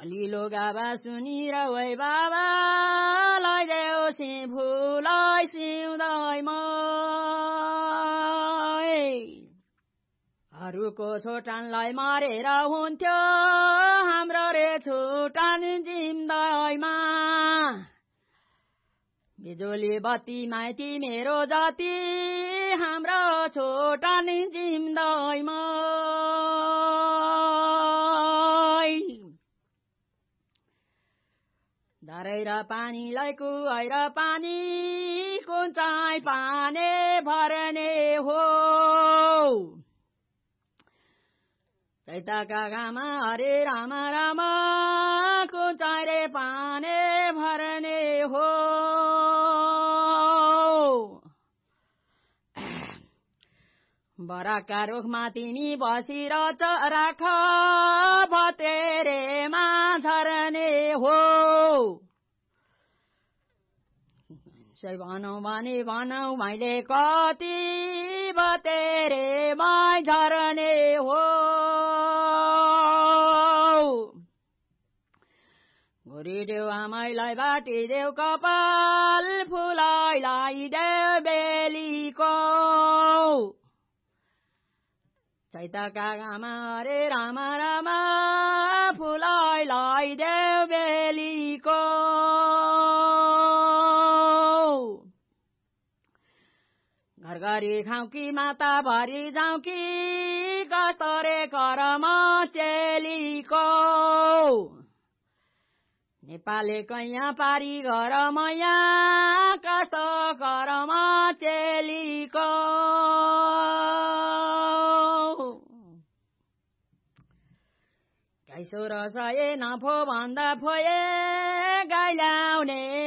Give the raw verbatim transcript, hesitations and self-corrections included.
लिलो गाबा सुनिर वै बाबालाई देउसी फुलाई सिउँदैमा अरूको छोटानलाई मारेर हुन्थ्यो हाम्रो रे छोटान जिम्दैमा बिजुली बत्ती माइती मेरो जाति हाम्रो छोटान जिम्दैमा धरेर पानीलाई कुहाएर पानी कुन चाहिँ पानी भर्ने हो चैतका घामा हरे राम राम कुन चाहिँ रे पानी भर्ने हो बराका रुखमा तिमी बसिर राख भतेरेमा झर्ने हो भनौ भने भनौ मैले कति भतेरेमा झर्ने हो घुरिदेऊ आमैलाई बाटिदेऊ कपाल फुलाइलाई देऊ बेलीको चैतका घामा हरे राम राम फुलाइलाई देऊ बेलीको घर घरी खाऊ कि माता भरि जाऊ कि कस्तो रे करम चेलीको नेपाली कैया पारी घर मैया कस्तो करम चेलीको गाई सोह्र सय नफो भन्दा फोए गाई ल्याउने